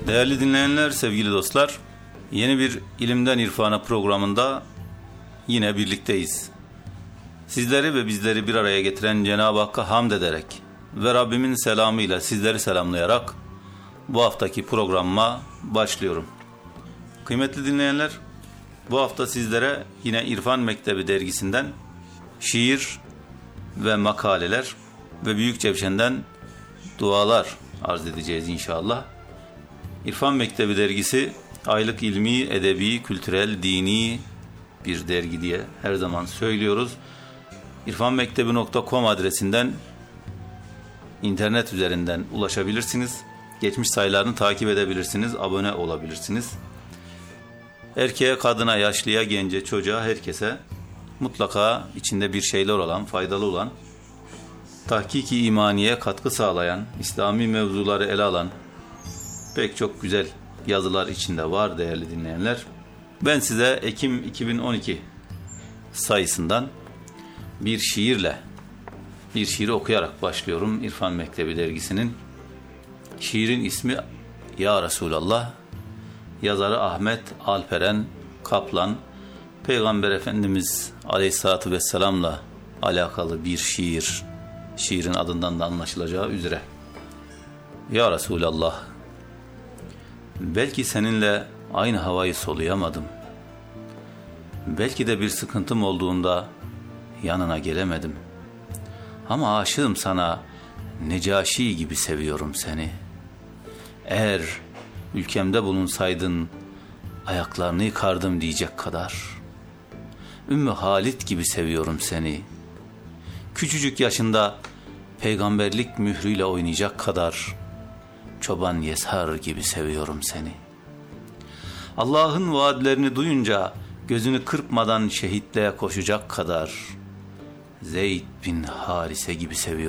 Değerli dinleyenler, sevgili dostlar, yeni bir İlimden İrfana programında yine birlikteyiz. Sizleri ve bizleri bir araya getiren Cenab-ı Hakk'a hamd ederek ve Rabbimin selamıyla sizleri selamlayarak bu haftaki programıma başlıyorum. Kıymetli dinleyenler, bu hafta sizlere yine İrfan Mektebi dergisinden şiir ve makaleler ve Büyük Cevşen'den dualar arz edeceğiz inşallah. İrfan Mektebi dergisi aylık ilmi, edebi, kültürel, dini bir dergi diye her zaman söylüyoruz. irfanmektebi.com adresinden internet üzerinden ulaşabilirsiniz. Geçmiş sayılarını takip edebilirsiniz, abone olabilirsiniz. Erkeğe, kadına, yaşlıya, gence, çocuğa, herkese mutlaka içinde bir şeyler olan, faydalı olan, tahkiki imaniye katkı sağlayan, İslami mevzuları ele alan pek çok güzel yazılar içinde var değerli dinleyenler. Ben size Ekim 2012 sayısından bir şiiri okuyarak başlıyorum İrfan Mektebi dergisinin. Şiirin ismi Ya Resulallah, yazarı Ahmet Alperen Kaplan. Peygamber Efendimiz Aleyhisselatü Vesselam'la alakalı bir şiir. Şiirin adından da anlaşılacağı üzere. Ya Resulallah, belki seninle aynı havayı soluyamadım. Belki de bir sıkıntım olduğunda yanına gelemedim. Ama aşığım sana, Necaşi gibi seviyorum seni. Eğer ülkemde bulunsaydın ayaklarını yıkardım diyecek kadar. Ümmü Halit gibi seviyorum seni. Küçücük yaşında peygamberlik mührüyle oynayacak kadar Çoban Yeshar gibi seviyorum seni. Allah'ın vaadlerini duyunca gözünü kırpmadan şehitliğe koşacak kadar Zeyd bin Harise gibi seviyorum